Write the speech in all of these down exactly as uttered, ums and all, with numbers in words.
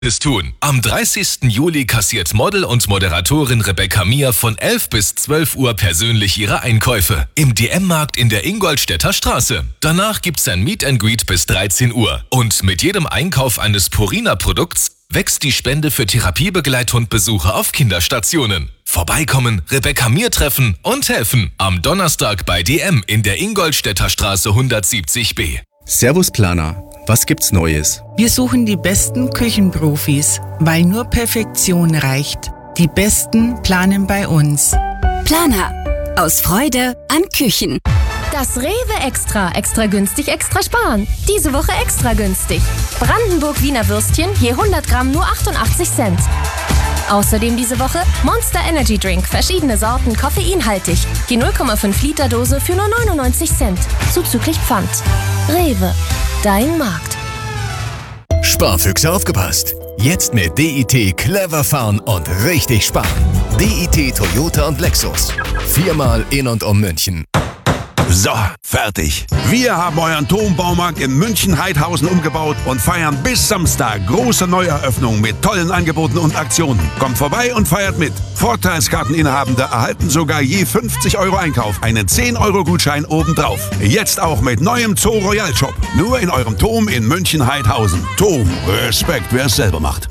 Es tun. Am dreißigsten Juli kassiert Model und Moderatorin Rebecca Mir von elf bis zwölf Uhr persönlich ihre Einkäufe im D M-Markt in der Ingolstädter Straße. Danach gibt's ein Meet and Greet bis dreizehn Uhr. Und mit jedem Einkauf eines Purina-Produkts wächst die Spende für Therapiebegleithundbesuche auf Kinderstationen. Vorbeikommen, Rebecca Mir treffen und helfen. Am Donnerstag bei D M in der Ingolstädter Straße hundertsiebzig b. Servus Planer. Was gibt's Neues? Wir suchen die besten Küchenprofis, weil nur Perfektion reicht. Die Besten planen bei uns. Planer. Aus Freude an Küchen. Das Rewe Extra. Extra günstig, extra sparen. Diese Woche extra günstig. Brandenburg Wiener Würstchen je hundert Gramm nur achtundachtzig Cent. Außerdem diese Woche Monster Energy Drink. Verschiedene Sorten, koffeinhaltig. Die null Komma fünf Liter Dose für nur neunundneunzig Cent. Zuzüglich Pfand. Rewe. Dein Markt. Sparfüchse aufgepasst. Jetzt mit D I T clever fahren und richtig sparen. D I T Toyota und Lexus. Viermal in und um München. So, fertig. Wir haben euren Turmbaumarkt in München-Heidhausen umgebaut und feiern bis Samstag große Neueröffnungen mit tollen Angeboten und Aktionen. Kommt vorbei und feiert mit. Vorteilskarteninhabende erhalten sogar je fünfzig Euro Einkauf einen zehn Euro Gutschein obendrauf. Jetzt auch mit neuem Zoo Royal Shop. Nur in eurem Turm in München-Heidhausen. Turm, Respekt, wer es selber macht.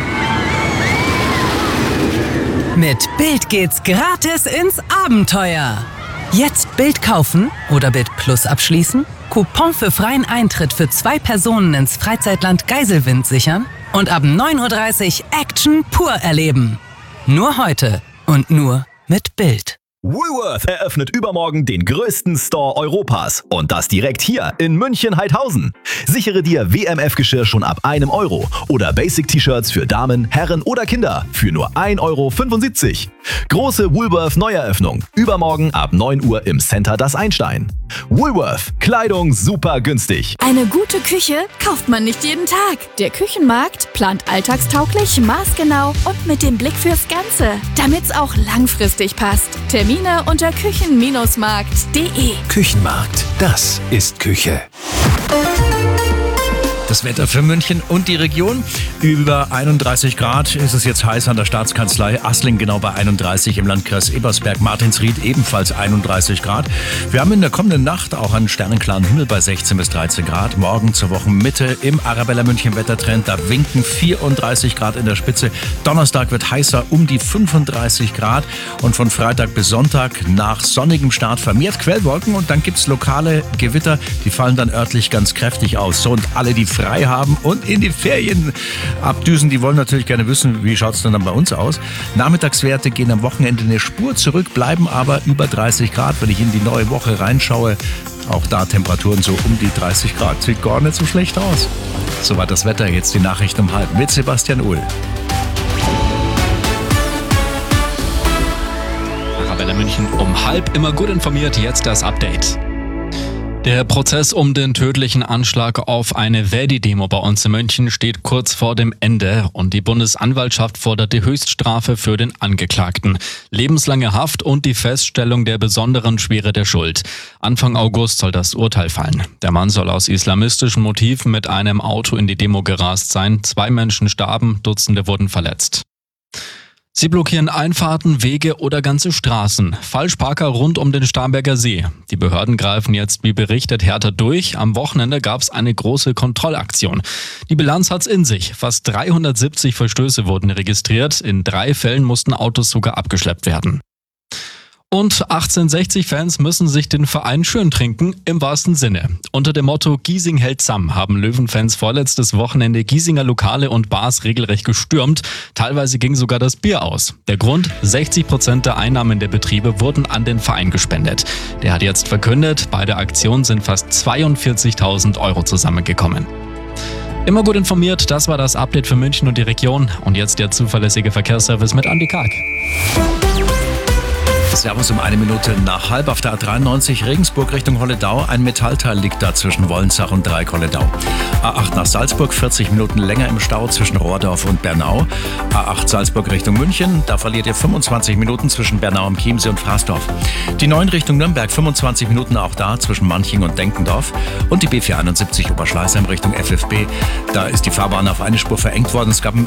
Mit Bild geht's gratis ins Abenteuer. Jetzt Bild kaufen oder Bild Plus abschließen, Coupon für freien Eintritt für zwei Personen ins Freizeitland Geiselwind sichern und ab neun Uhr dreißig Action pur erleben. Nur heute und nur mit Bild. Woolworth eröffnet übermorgen den größten Store Europas. Und das direkt hier in München-Heidhausen. Sichere dir W M F-Geschirr schon ab einem Euro oder Basic-T-Shirts für Damen, Herren oder Kinder für nur ein Euro fünfundsiebzig. Große Woolworth-Neueröffnung. Übermorgen ab neun Uhr im Center Das Einstein. Woolworth. Kleidung super günstig. Eine gute Küche kauft man nicht jeden Tag. Der Küchenmarkt plant alltagstauglich, maßgenau und mit dem Blick fürs Ganze, damit's auch langfristig passt. Termine unter küchen Markt punkt de. Küchenmarkt, das ist Küche. Das Wetter für München und die Region. Über einunddreißig Grad ist es jetzt heiß an der Staatskanzlei. Assling genau bei einunddreißig, im Landkreis Ebersberg, Martinsried ebenfalls einunddreißig Grad. Wir haben in der kommenden Nacht auch einen sternenklaren Himmel bei sechzehn bis dreizehn Grad. Morgen zur Wochenmitte im Arabella München Wettertrend. Da winken vierunddreißig Grad in der Spitze. Donnerstag wird heißer um die fünfunddreißig Grad. Und von Freitag bis Sonntag nach sonnigem Start vermehrt Quellwolken. Und dann gibt es lokale Gewitter. Die fallen dann örtlich ganz kräftig aus. So, und alle, die frei haben und in die Ferien abdüsen, die wollen natürlich gerne wissen, wie schaut es denn dann bei uns aus. Nachmittagswerte gehen am Wochenende eine Spur zurück, bleiben aber über dreißig Grad, wenn ich in die neue Woche reinschaue. Auch da Temperaturen so um die dreißig Grad. Sieht gar nicht so schlecht aus. Soweit das Wetter, jetzt die Nachricht um halb mit Sebastian Uhl. Arabella München um halb, immer gut informiert, jetzt das Update. Der Prozess um den tödlichen Anschlag auf eine Verdi-Demo bei uns in München steht kurz vor dem Ende und die Bundesanwaltschaft fordert die Höchststrafe für den Angeklagten. Lebenslange Haft und die Feststellung der besonderen Schwere der Schuld. Anfang August soll das Urteil fallen. Der Mann soll aus islamistischen Motiven mit einem Auto in die Demo gerast sein. Zwei Menschen starben, Dutzende wurden verletzt. Sie blockieren Einfahrten, Wege oder ganze Straßen. Falschparker rund um den Starnberger See. Die Behörden greifen jetzt, wie berichtet, härter durch. Am Wochenende gab es eine große Kontrollaktion. Die Bilanz hat's in sich. Fast dreihundertsiebzig Verstöße wurden registriert. In drei Fällen mussten Autos sogar abgeschleppt werden. Und achtzehnhundertsechzig-Fans müssen sich den Verein schön trinken, im wahrsten Sinne. Unter dem Motto Giesing hält zusammen haben Löwenfans vorletztes Wochenende Giesinger Lokale und Bars regelrecht gestürmt. Teilweise ging sogar das Bier aus. Der Grund? sechzig Prozent der Einnahmen der Betriebe wurden an den Verein gespendet. Der hat jetzt verkündet, bei der Aktion sind fast zweiundvierzigtausend Euro zusammengekommen. Immer gut informiert, das war das Update für München und die Region. Und jetzt der zuverlässige Verkehrsservice mit Andi Karg. Servus um eine Minute nach halb auf der A dreiundneunzig Regensburg Richtung Holledau. Ein Metallteil liegt da zwischen Wollensach und Dreieck-Holledau. A acht nach Salzburg, vierzig Minuten länger im Stau zwischen Rohrdorf und Bernau. A acht Salzburg Richtung München, da verliert ihr fünfundzwanzig Minuten zwischen Bernau am Chiemsee und Fraßdorf. Die neun Richtung Nürnberg, fünfundzwanzig Minuten auch da zwischen Manching und Denkendorf. Und die B vierhunderteinundsiebzig Oberschleißheim Richtung F F B, da ist die Fahrbahn auf eine Spur verengt worden. Es gab einen